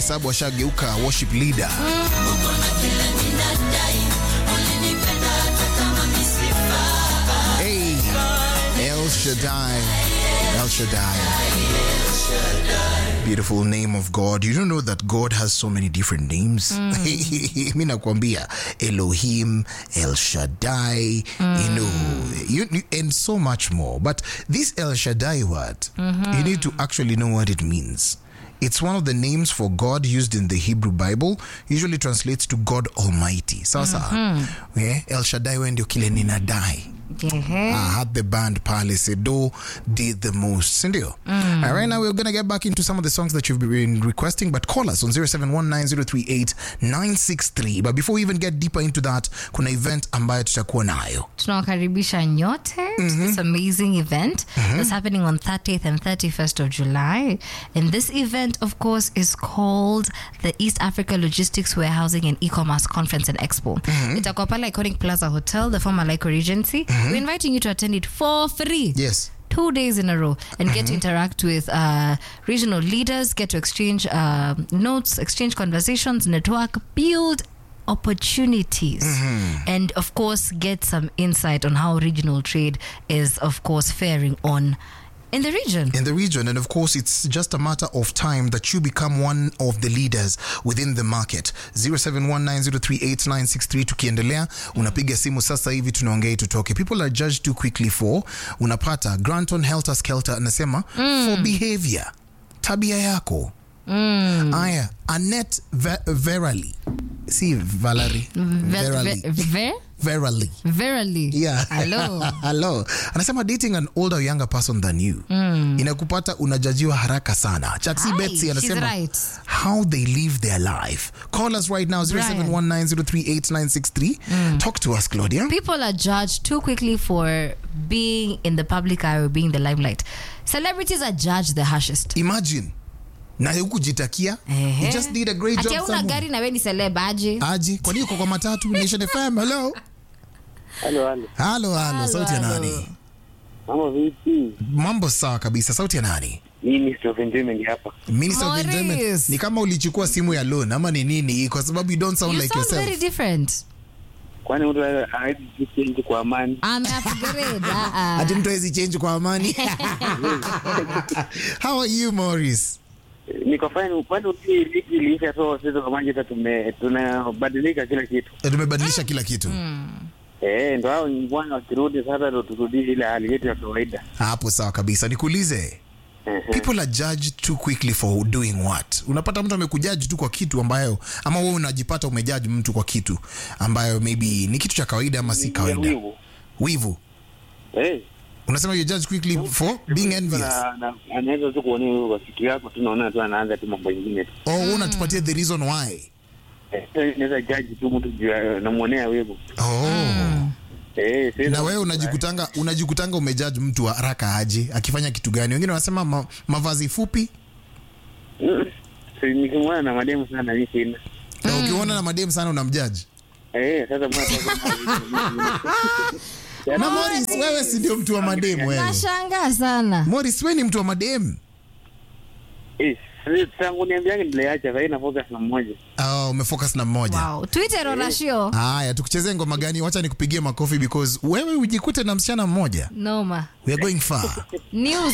sababu washageuka worship leader. Hey, El Shaddai. El Shaddai. Beautiful name of God. You don't know that God has so many different names. Mimi nakwambia Elohim, El Shaddai, and so much more. But this El Shaddai word, you need to actually know what it means. It's one of the names for God used in the Hebrew Bible. Usually translates to God Almighty. Sasa, El Shaddai ndio kile ninadai. Had the band Pale Sedo did the most. Sindio? Right now we're going to get back into some of the songs that you've been requesting, but call us on 0719038963. But before we even get deeper into that, kuna event ambayo tutakuwa nayo. Tunawakaribisha nyote. This amazing event that's happening on 30th and 31st of July. And this event, of course, is called the East Africa Logistics Warehousing and E-Commerce Conference and Expo. Itakuwa pale Iconic Plaza Hotel, the former Lyco Regency. We're inviting you to attend it for free. Yes. 2 days in a row and get to interact with regional leaders, get to exchange notes, exchange conversations, network, build opportunities, and of course get some insight on how regional trade is, of course, faring on in the region. And of course, it's just a matter of time that you become one of the leaders within the market. 0719038963 tukiendelea, unapiga simu sasa hivi tunaongea tutoke. People are judged too quickly for, unapata Granton Helter Skelter anasema for behavior, tabia yako. Aya, Annette Verily. See, Valerie. Verily. Yeah. Hello. Anasema dating an older or younger person than you. Inakupata unajajiwa haraka sana. Chaksi Betsy anasema right. How they live their life. Call us right now 0719038963. Talk to us, Claudia. People are judged too quickly for being in the public eye or being in the limelight. Celebrities are judged the harshest. Imagine. Na hukujitakia. You just did a great job somewhere. Una gari na wewe ni celeb aje. Kwa nini uko kwa matatu? Nation FM. Hello. Hello. Sauti ya nani? Mambo vipi? Mambo sawa kabisa. Sauti ya nani? Minister of Enjoyment hapa. Minister of Enjoyment. Ni kama ulichukua simu ya loan ama ni nini? Kwa sababu you don't sound like yourself. You sound very different. Kwani mtu hawezi change kwa amani? Upgrade. Ati mtu hawezi change kwa amani. How are you, Morris? Niko fine. Upande hili liisha so sisi kama nje tunabadilika kila kitu. Tumebadilisha kila kitu. Ndio hao bwana wakirudi sasa ndo turudi ile hali yetu ya kawaida. Hapo sawa kabisa. Nikuulize. People are judged too quickly for doing what? Unapata mtu amekujudge tu kwa kitu ambayo ama wewe unajipata umejudge mtu kwa kitu ambayo maybe ni kitu cha kawaida ama si kawaida. Wivu. Unasema you judge quickly for being envious. Anaweza tu kuona kwa kitu yako tunaona tu anaanza tu mambo mengine tu. Unatupatia the reason why. Naweza judge tu mtu namuonea wivu. Na wewe unajikutanga umejudge mtu haraka aje akifanya kitu gani? Wengine wanasema mavazi fupi. Nikimwona na mademu sana mimi sina. Na ukiona na mademu sana unamjudge? Sasa na Morris, wewe si ndio mtu wa mademu wewe? Nashangaa sana. Morris, wewe ni mtu wa mademu? Tangu niambiange niliacha sasa na focus na mmoja. Umefocus na mmoja. Wow. Twitter Orashio. Haya, tukuchezee ngoma gani? Wacha nikupigie makofi because wewe ujikute na msichana mmoja. Noma. We are going far. News.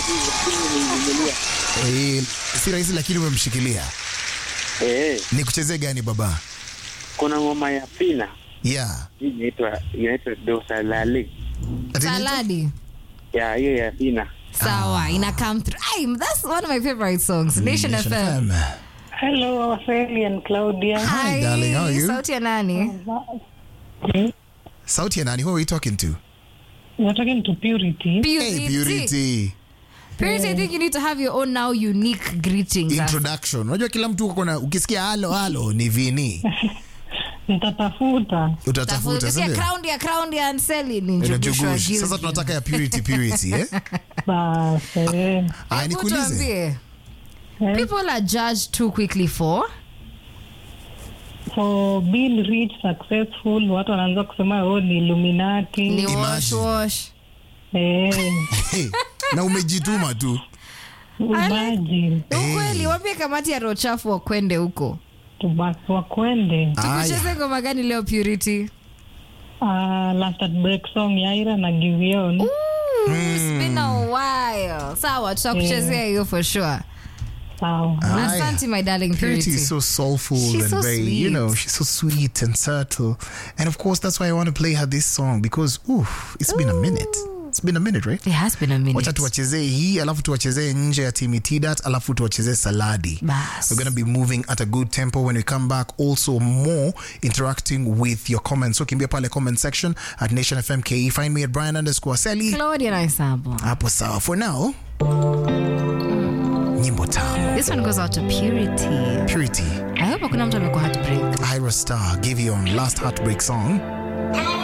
Si rahisi lakini umemshikilia. Nikuchezee gani baba? Kuna ngoma ya Fina. Yeah. Inaitwa Dosalali. Saladi. Yeah, hiyo ya Fina. Sawa, ina come through. That's one of my favorite songs. Nation FM. Hello, Ophelia and Claudia. Hi, darling. How are you? Sauti ya nani? Sauti ya nani? Who are you talking to? We're talking to Purity. Hey, Purity. Purity, I think you need to have your own now unique greetings. Introduction. Unajua kila mtu uko na ukisikia halo ni Vini. Utatafuta sasa. Crown ya Anseli ni Joshua. Sasa tunataka ya Purity Basi. Nikuulize. People are judged too quickly for being rich, successful. Watu wanaanza kusema ni Illuminati. Ni wash. Na umejituma tu. Imagine. Ukweli, wapie kamati ya roho chafu wakwende huko. Tubaki wakwende. Tukucheze ngoma gani leo Purity? Last at break song ya Ira na Giveon. It's been a while. Sawa, tutakuchezea hiyo for sure. Sawa. Asante my darling Purity Purity. is so soulful She's and so very, sweet. you know, she's so sweet and subtle. And of course, that's why I want to play her this song because, it's been a minute. It's been a minute, right? It has been a minute. Wacha tuwachezee hii, alafu tuwachezee nje ya Timitidat, alafu tuwachezee Saladi. Bas. We're going to be moving at a good tempo when we come back. Also more interacting with your comments. So kimbia pale comment section at Nation FM KE. Find me at Brian_Selly. Claudia Naisabo. Hapo sawa. For now, nyimbo tamu. This one goes out to Purity. Purity. I hope hakuna mtu amekuwa heartbreak. Ira Star gave you your last heartbreak song.